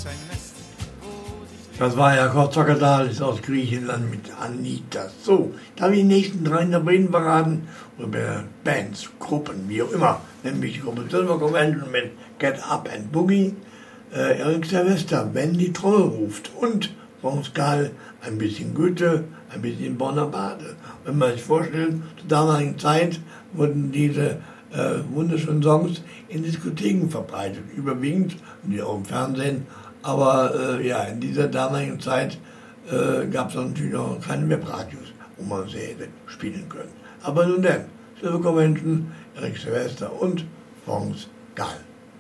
Das war ja Kotzakadalis aus Griechenland mit Anita. So, da wir die nächsten 3 Interpreten verraten, oder Bands, Gruppen, wie auch immer, nämlich Gruppe Silver Convention mit Get Up and Boogie, Eric Sylvester, wenn die Trommel ruft und Franz Gall, ein bisschen Goethe, ein bisschen Bonaparte. Wenn man sich vorstellt, zur damaligen Zeit wurden diese wunderschönen Songs in Diskotheken verbreitet, überwiegend, und auch im Fernsehen. Aber ja, in dieser damaligen Zeit gab es natürlich noch keine Webradios, wo man sie hätte spielen können. Aber nun denn, Silver Convention, Eric Sylvester und Franz Gall.